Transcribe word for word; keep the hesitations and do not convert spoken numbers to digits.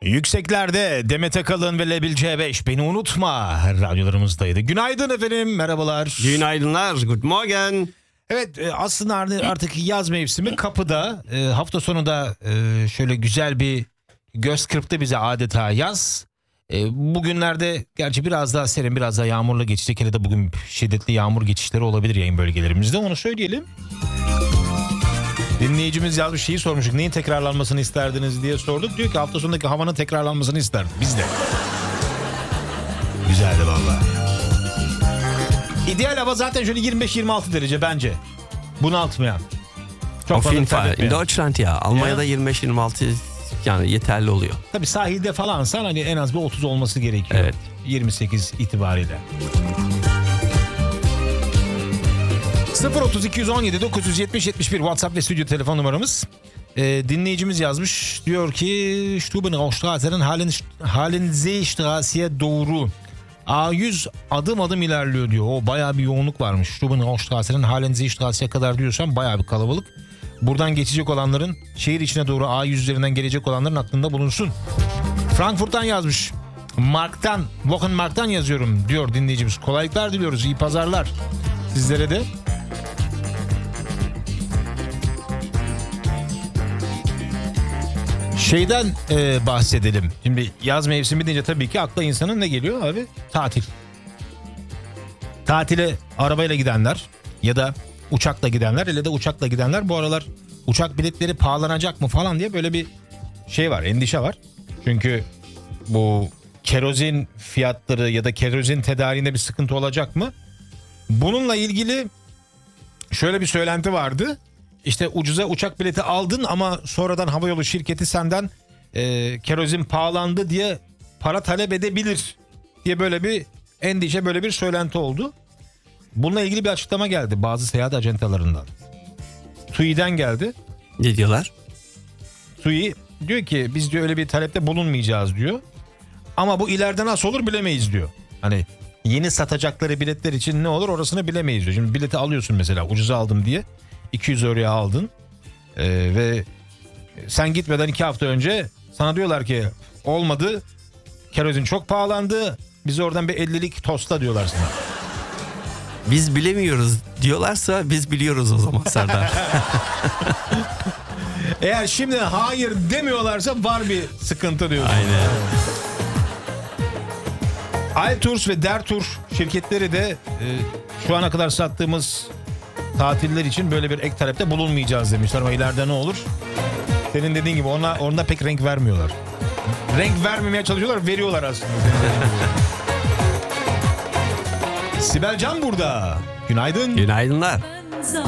Yükseklerde Demet Akalın ve Lebil C beş beni unutma radyolarımızdaydı. Günaydın efendim, merhabalar. Günaydınlar, good morgen. Evet, aslında artık yaz mevsimi kapıda. Hafta sonu da şöyle güzel bir göz kırptı bize adeta yaz. Bugünlerde gerçi biraz daha serin, biraz daha yağmurlu geçecek. Hele de bugün şiddetli yağmur geçişleri olabilir yayın bölgelerimizde, onu söyleyelim. Dinleyicimiz yazmış, şeyi sormuştuk, neyin tekrarlanmasını isterdiniz diye sorduk. Diyor ki hafta sonundaki havanın tekrarlanmasını isterdim. Biz de. Güzeldi vallahi. İdeal hava zaten şöyle yirmi beş yirmi altı derece bence. Bunaltmayan. Çok Auf jeden Fall. etmeyen. In Deutschland ya. Almanya'da Ya. yirmi beş yirmi altı yani yeterli oluyor. Tabii sahilde falansan hani en az bir otuz olması gerekiyor. Evet. yirmi sekiz itibariyle. sıfır otuz iki yüz on yedi dokuz yüz yetmiş yetmiş bir WhatsApp ve stüdyo telefon numaramız. Ee, dinleyicimiz yazmış. Diyor ki Stubenrauchstrasse'nin Halensee-Strasse'ye doğru A yüz adım adım ilerliyor diyor. O bayağı bir yoğunluk varmış. Stubenrauchstrasse'nin Halensee-Strasse'ye kadar diyorsam bayağı bir kalabalık. Buradan geçecek olanların, şehir içine doğru A yüz üzerinden gelecek olanların aklında bulunsun. Frankfurt'tan yazmış. Mark'tan, Wochenmarkt'tan yazıyorum diyor dinleyicimiz. Kolaylıklar diliyoruz, iyi pazarlar sizlere de. Şeyden e, bahsedelim. Şimdi yaz mevsimi deyince tabii ki akla insanın ne geliyor abi? Tatil. Tatile arabayla gidenler ya da uçakla gidenler, hele de uçakla gidenler bu aralar uçak biletleri pahalanacak mı falan diye böyle bir şey var, endişe var. Çünkü bu kerozin fiyatları ya da kerozin tedariğinde bir sıkıntı olacak mı? Bununla ilgili şöyle bir söylenti vardı. İşte ucuza uçak bileti aldın ama sonradan havayolu şirketi senden e, kerozin pahalandı diye para talep edebilir diye böyle bir endişe, böyle bir söylenti oldu. Bununla ilgili bir açıklama geldi bazı seyahat ajantalarından. T U İ'den geldi. Ne diyorlar? T U İ diyor ki biz diyor öyle bir talepte bulunmayacağız diyor. Ama bu ileride nasıl olur bilemeyiz diyor. Hani yeni satacakları biletler için ne olur orasını bilemeyiz diyor. Şimdi bileti alıyorsun mesela, ucuza aldım diye. iki yüz euroya aldın ee, ve sen gitmeden iki hafta önce sana diyorlar ki olmadı, kerozin çok pahalandı, bize oradan bir ellilik tosta diyorlar sana. Biz bilemiyoruz diyorlarsa biz biliyoruz o zaman Serdar. Eğer şimdi hayır demiyorlarsa var bir sıkıntı diyorlar. Aynen. Altours ve Dertour şirketleri de e, şu ana kadar sattığımız tatiller için böyle bir ek talepte bulunmayacağız demişler ama ileride ne olur? Senin dediğin gibi ona, ona pek renk vermiyorlar. Renk vermemeye çalışıyorlar, veriyorlar aslında. Sibel Can burada. Günaydın. Günaydınlar.